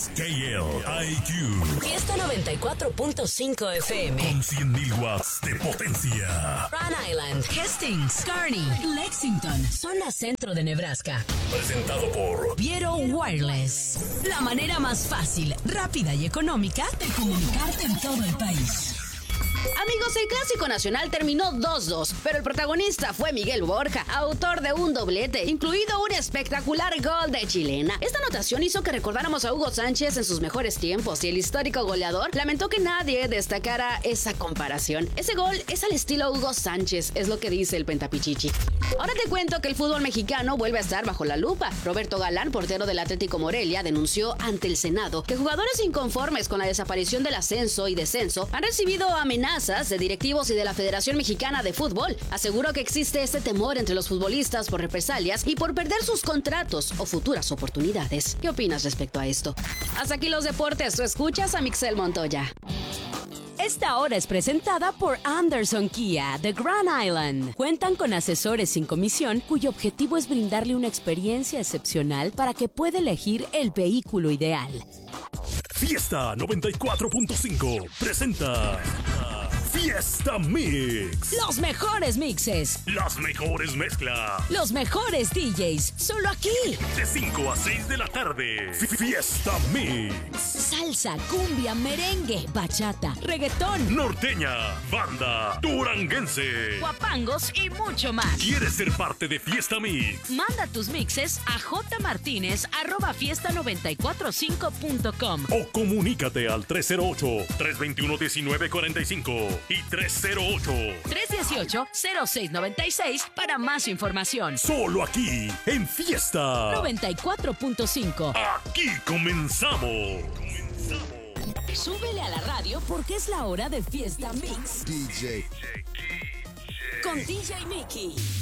KLIQ. Fiesta 94.5 FM. Con 100.000 watts de potencia. Rhode Island, Hastings, Kearney, Lexington, zona centro de Nebraska. Presentado por Viero Wireless. La manera más fácil, rápida y económica de comunicarte en todo el país. Amigos, el Clásico Nacional terminó 2-2, pero el protagonista fue Miguel Borja, autor de un doblete, incluido un espectacular gol de chilena. Esta anotación hizo que recordáramos a Hugo Sánchez en sus mejores tiempos y el histórico goleador lamentó que nadie destacara esa comparación. Ese gol es al estilo Hugo Sánchez, es lo que dice el Pentapichichi. Ahora te cuento que el fútbol mexicano vuelve a estar bajo la lupa. Roberto Galán, portero del Atlético Morelia, denunció ante el Senado que jugadores inconformes con la desaparición del ascenso y descenso han recibido amenazas de directivos y de la Federación Mexicana de Fútbol. Aseguró que existe este temor entre los futbolistas por represalias y por perder sus contratos o futuras oportunidades. ¿Qué opinas respecto a esto? Hasta aquí los deportes. Tú escuchas a Mixel Montoya. Esta hora es presentada por Anderson Kia de Grand Island. Cuentan con asesores sin comisión cuyo objetivo es brindarle una experiencia excepcional para que pueda elegir el vehículo ideal. Fiesta 94.5 presenta Fiesta Mix. Los mejores mixes. Las mejores mezclas. Los mejores DJs. Solo aquí. De 5 a 6 de la tarde. Fiesta Mix. Salsa, cumbia, merengue, bachata, reggaetón, Norteña, banda, duranguense, guapangos y mucho más. ¿Quieres ser parte de Fiesta Mix? Manda tus mixes a jmartinez@fiesta945.com o comunícate al 308-321-1945 y 318-0696 para más información. Solo aquí, en Fiesta 94.5. Aquí comenzamos. Súbele a la radio porque es la hora de Fiesta Mix. DJ. Con DJ Mickey.